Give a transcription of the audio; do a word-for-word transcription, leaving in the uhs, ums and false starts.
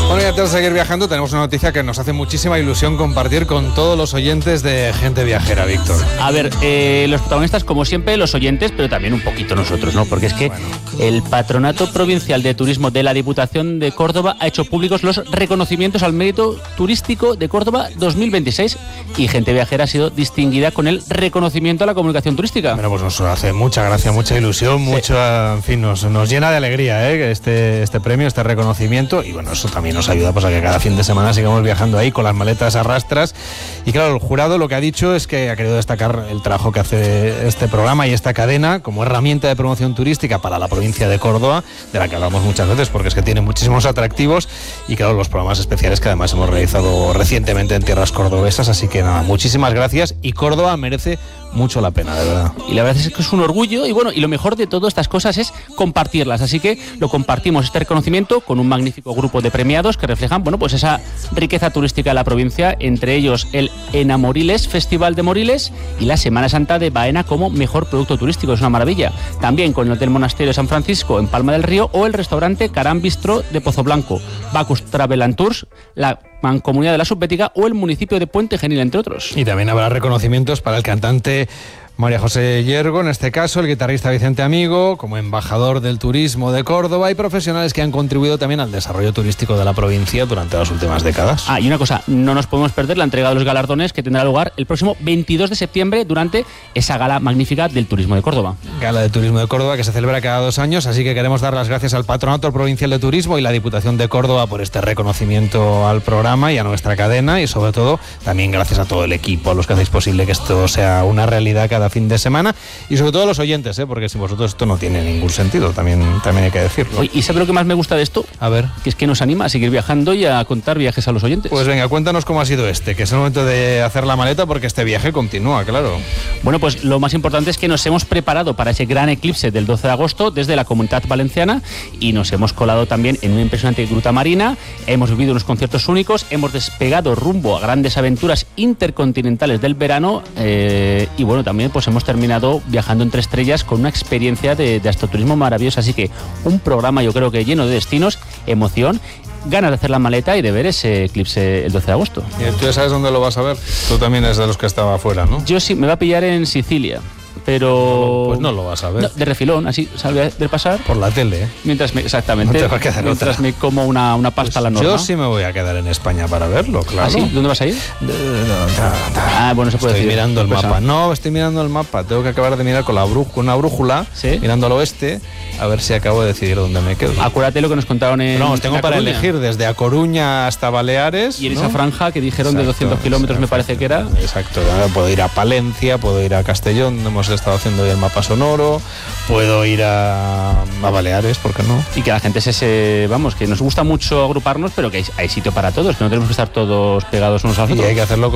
Bueno, y antes de seguir viajando, tenemos una noticia que nos hace muchísima ilusión compartir con todos los oyentes de Gente Viajera, Víctor. A ver, eh, los protagonistas, como siempre, los oyentes, pero también un poquito nosotros, ¿no? Porque es que bueno. el Patronato Provincial de Turismo de la Diputación de Córdoba ha hecho públicos los reconocimientos al mérito turístico de Córdoba dos mil veintiséis y Gente Viajera ha sido distinguida con el reconocimiento a la comunicación turística. Bueno, pues nos hace mucha gracia, mucha ilusión, sí. mucho, en fin, nos, nos llena de alegría, ¿eh? Este, este premio, este reconocimiento, y bueno, eso también nos ayuda pues, a que cada fin de semana sigamos viajando ahí con las maletas a rastras. Y claro, el jurado lo que ha dicho es que ha querido destacar el trabajo que hace este programa y esta cadena como herramienta de promoción turística para la provincia de Córdoba, de la que hablamos muchas veces porque es que tiene muchísimos atractivos, y claro, los programas especiales que además hemos realizado recientemente en tierras cordobesas. Así que nada, muchísimas gracias, y Córdoba merece mucho la pena, de verdad. Y la verdad es que es un orgullo, y bueno, y lo mejor de todas estas cosas es compartirlas, así que lo compartimos, este reconocimiento, con un magnífico grupo de premiados que reflejan, bueno, pues esa riqueza turística de la provincia, entre ellos el Enamoriles Festival de Moriles y la Semana Santa de Baena como mejor producto turístico. Es una maravilla. También con el Hotel Monasterio de San Francisco en Palma del Río o el restaurante Caram Bistro de Pozo Blanco, Bacus Travel and Tours, la Mancomunidad de la Subbética o el municipio de Puente Genil, entre otros. Y también habrá reconocimientos para el cantante María José Yergo, en este caso, el guitarrista Vicente Amigo, como embajador del turismo de Córdoba, y profesionales que han contribuido también al desarrollo turístico de la provincia durante las últimas décadas. Ah, y una cosa, no nos podemos perder la entrega de los galardones que tendrá lugar el próximo veintidós de septiembre durante esa gala magnífica del turismo de Córdoba. Gala de Turismo de Córdoba que se celebra cada dos años, así que queremos dar las gracias al Patronato Provincial de Turismo y la Diputación de Córdoba por este reconocimiento al programa y a nuestra cadena, y sobre todo también gracias a todo el equipo, a los que hacéis posible que esto sea una realidad cada fin de semana, y sobre todo a los oyentes, ¿eh? Porque sin vosotros esto no tiene ningún sentido, también, también hay que decirlo. Oye, ¿y sabe lo que más me gusta de esto? A ver. Que es que nos anima a seguir viajando y a contar viajes a los oyentes. Pues venga, cuéntanos cómo ha sido este, que es el momento de hacer la maleta porque este viaje continúa, claro. Bueno, pues lo más importante es que nos hemos preparado para ese gran eclipse del doce de agosto desde la Comunidad Valenciana, y nos hemos colado también en una impresionante gruta marina, hemos vivido unos conciertos únicos, hemos despegado rumbo a grandes aventuras intercontinentales del verano, eh, y bueno, también pues hemos terminado viajando entre estrellas con una experiencia de, de astroturismo maravillosa. Así que un programa, yo creo que lleno de destinos, emoción, ganas de hacer la maleta y de ver ese eclipse el doce de agosto. ¿Y tú ya sabes dónde lo vas a ver? Tú también eres de los que estaba afuera, ¿no? Yo sí, me va a pillar en Sicilia. Pero... No, pues no lo vas a ver. No, de refilón, así, salve de pasar. Por la tele, ¿eh? Mientras me, exactamente. No te va a quedar mientras otra. me como una, una pasta pues a la norma. Yo sí me voy a quedar en España para verlo, claro. ¿Ah, sí? ¿Dónde vas a ir? Ah, bueno, se puede estoy decir. mirando el pues mapa. A... No, estoy mirando el mapa. Tengo que acabar de mirar con la brú- con una brújula, ¿sí? Mirando al oeste, a ver si acabo de decidir dónde me quedo. Acuérdate lo que nos contaron en. No, os tengo en para Coruña. elegir desde A Coruña hasta Baleares. Y en ¿no? esa franja que dijeron exacto, de doscientos kilómetros, exacto, me parece que era. Exacto. Puedo ir a Palencia, puedo ir a Castellón, donde hemos estado haciendo hoy el mapa sonoro, puedo ir a, a Baleares, ¿por qué no? Y que la gente se, se vamos, que nos gusta mucho agruparnos, pero que hay, hay sitio para todos, que no tenemos que estar todos pegados unos a los otros. Y hay que hacerlo